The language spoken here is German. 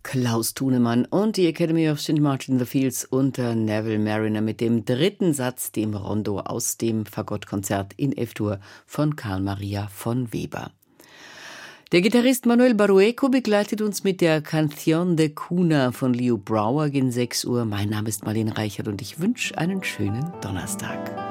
Klaus Thunemann und die Academy of St. Martin in the Fields unter Neville Marriner mit dem dritten Satz, dem Rondo aus dem Fagottkonzert in F-Dur von Carl Maria von Weber. Der Gitarrist Manuel Barueco begleitet uns mit der Canción de Cuna von Leo Brauer gegen 6 Uhr. Mein Name ist Marlene Reichert und ich wünsche einen schönen Donnerstag.